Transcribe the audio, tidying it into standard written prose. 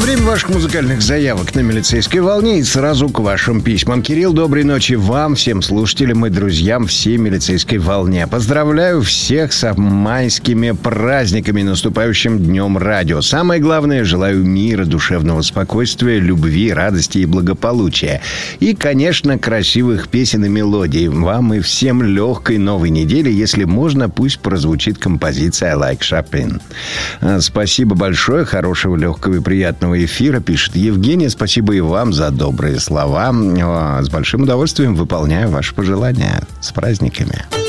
Время ваших музыкальных заявок на милицейской волне и сразу к вашим письмам. Кирилл, доброй ночи вам, всем слушателям и друзьям всей милицейской волне. Поздравляю всех с майскими праздниками, наступающим Днем радио. Самое главное, желаю мира, душевного спокойствия, любви, радости и благополучия. И, конечно, красивых песен и мелодий. Вам и всем легкой новой недели. Если можно, пусть прозвучит композиция «I Like Chopin». Спасибо большое, хорошего, легкого и приятного эфира, пишет Евгения. Спасибо и вам за добрые слова. С большим удовольствием выполняю ваши пожелания. С праздниками.